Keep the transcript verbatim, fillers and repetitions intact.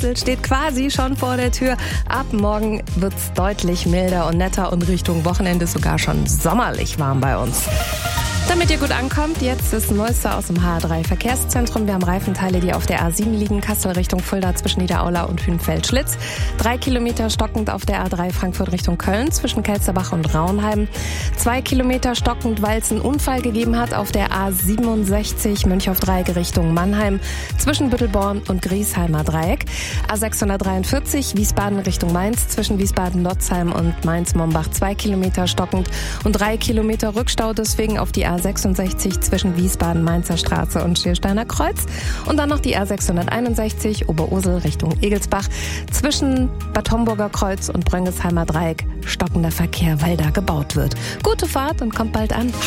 Wechsel steht quasi schon vor der Tür. Ab morgen wird's deutlich milder und netter und Richtung Wochenende sogar schon sommerlich warm bei uns. Damit ihr gut ankommt, jetzt das Neueste aus dem H A drei Verkehrszentrum. Wir haben Reifenteile, die auf der A sieben liegen, Kassel Richtung Fulda zwischen Niederaula und Hünfeld-Schlitz. Drei Kilometer stockend auf der A drei Frankfurt Richtung Köln zwischen Kelsterbach und Raunheim. Zwei Kilometer stockend, weil es einen Unfall gegeben hat auf der A siebenundsechzig Mönchhof-Dreieck Richtung Mannheim zwischen Büttelborn und Griesheimer Dreieck. A sechshundertdreiundvierzig Wiesbaden Richtung Mainz zwischen Wiesbaden-Lotzheim und Mainz-Mombach. Zwei Kilometer stockend und drei Kilometer Rückstau deswegen auf die A sechsundsechzig zwischen Wiesbaden-Mainzer Straße und Schiersteiner Kreuz. Und dann noch die A sechshunderteinundsechzig Oberursel Richtung Egelsbach zwischen Bad Homburger Kreuz und Bröngesheimer Dreieck. Stockender Verkehr, weil da gebaut wird. Gute Fahrt und kommt bald an.